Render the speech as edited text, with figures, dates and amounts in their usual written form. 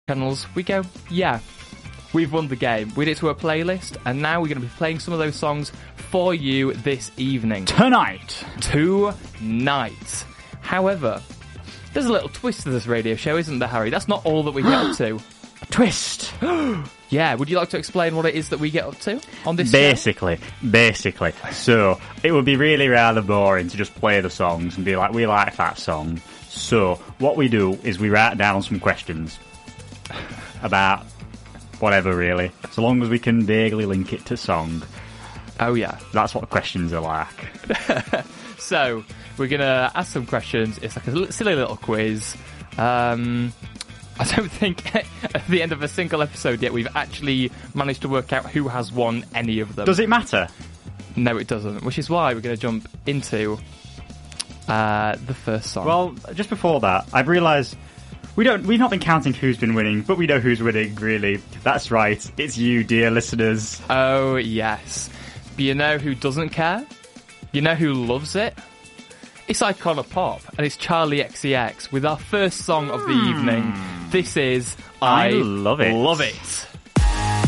channels, we go, yeah, we've won the game. We did it to a playlist, and now we're going to be playing some of those songs for you this evening. Tonight. However, there's a little twist to this radio show, isn't there, Harry? That's not all that we get up to. A twist. Yeah, would you like to explain what it is that we get up to on this Basically. So, it would be really rather boring to just play the songs and be like, we like that song. So, what we do is we write down some questions about whatever, really. So long as we can vaguely link it to song. Oh, yeah. That's what questions are like. So, we're going to ask some questions. It's like a silly little quiz. I don't think at the end of a single episode yet we've actually managed to work out who has won any of them. Does it matter? No, it doesn't, which is why we're going to jump into the first song. Well, just before that, I've realised we've not been counting who's been winning, but we know who's winning, really. That's right, it's you, dear listeners. Oh, yes. But you know who doesn't care? You know who loves it? It's Icona Pop, and it's Charlie XCX with our first song of the evening. This is I Love It. Love It.